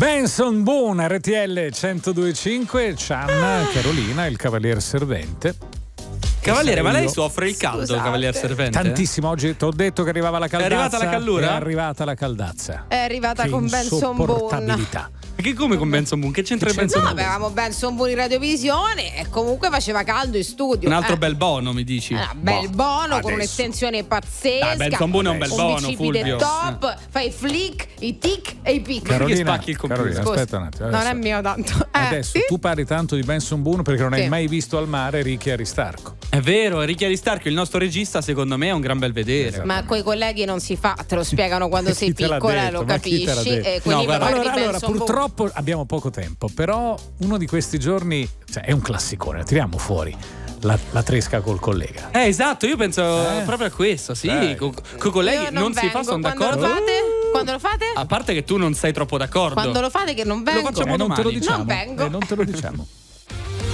Benson Boone, RTL 102.5, Cianna, Carolina, il Cavalier Servente. Cavaliere, ma lei soffre il caldo, Scusate. Cavalier Servente? Tantissimo, oggi ti ho detto che arrivava la caldazza. È arrivata la callura? È arrivata la caldazza. È arrivata Che con Benson Boone. insopportabilità. Che come con Benson Boone? Che c'entra Che Benson No, Boone? avevamo Benson Boone in radiovisione e comunque faceva caldo in studio. Un altro bel bono, mi dici? Bel bono con adesso. un'estensione pazzesca. Dai, Benson Boone è un bel bono, bicipite Fulvio. top, fai i flick, i tic e i pic. Carolina, spacchi il computer? Carolina, Scusa, aspetta un attimo. non Adesso, è mio tanto. adesso Sì? tu parli tanto di Benson Boone perché non hai Sì. mai visto al mare Ricky Aristarco. È vero, Ricky Aristarco, il nostro regista, secondo me è un gran bel vedere. Esatto. Ma coi colleghi non si fa, te lo spiegano quando sei Chi te l'ha piccola, detto? lo Ma chi te l'ha capisci. detto? E quindi No, guarda, parlare di Allora, Benson Boone. purtroppo abbiamo poco tempo, però uno di questi giorni, cioè, è un classicone, tiriamo fuori la tresca col collega. Esatto, io penso proprio a questo, sì. Dai. Con colleghi Io non si vengo. fa, sono Quando d'accordo. lo fate? Quando lo fate? A parte che tu non sei troppo d'accordo. Quando lo fate che non vengo. facciamo Non te lo domani. diciamo. Non vengo. Non te lo diciamo.